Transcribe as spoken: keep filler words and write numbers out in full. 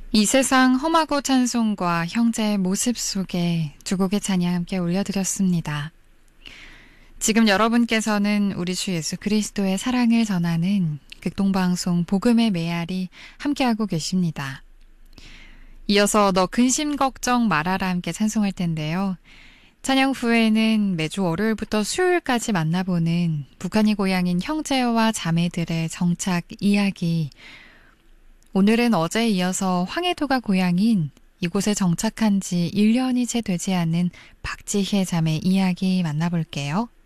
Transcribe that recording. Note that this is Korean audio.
이 세상 험하고 찬송과 형제의 모습 속에 두 곡의 찬양 함께 올려드렸습니다. 지금 여러분께서는 우리 주 예수 그리스도의 사랑을 전하는 극동방송 복음의 메아리 함께하고 계십니다. 이어서 너 근심 걱정 말아라 함께 찬송할 텐데요. 찬양 후에는 매주 월요일부터 수요일까지 만나보는 북한이 고향인 형제와 자매들의 정착 이야기. 오늘은 어제에 이어서 황해도가 고향인 이곳에 정착한 지 일 년이 채 되지 않은 박지혜 자매 이야기 만나볼게요.